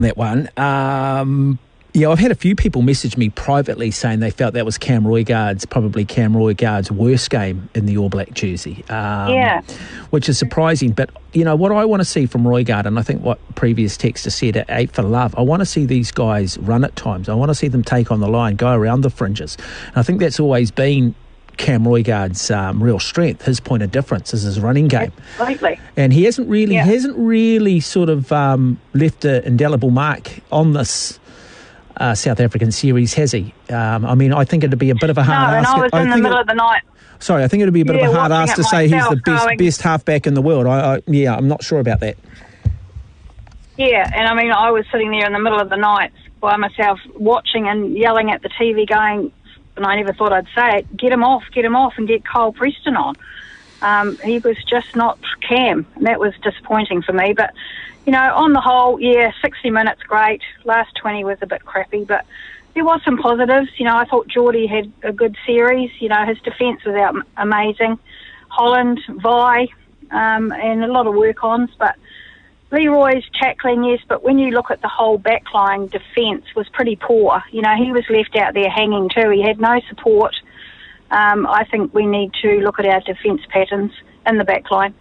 that one. Yeah, I've had a few people message me privately saying they felt that was probably Cam Roigard's worst game in the All Black jersey. Which is surprising. But, you know, what I want to see from Roigard, and I think what previous texter said at 8 for Love, I want to see these guys run at times. I want to see them take on the line, go around the fringes. And I think that's always been Cam Roigard's real strength. His point of difference is his running game. Absolutely. And he hasn't really sort of left an indelible mark on this South African series, has he? I mean, I think it'd be a bit of a hard ask. No, and I was in the middle of the night. Sorry, I think it'd be a bit of a hard ask to say he's the best halfback in the world. I'm not sure about that. Yeah, and I mean, I was sitting there in the middle of the night by myself watching and yelling at the TV going, and I never thought I'd say it, get him off and get Kyle Preston on. He was just not Cam, and that was disappointing for me. But, you know, on the whole, 60 minutes, great. Last 20 was a bit crappy, but there was some positives. You know, I thought Geordie had a good series. You know, his defence was amazing. Holland, Vi, and a lot of work-ons. But Leroy's tackling, yes, but when you look at the whole backline defence was pretty poor. You know, he was left out there hanging too. He had no support. I think we need to look at our defence patterns in the backline.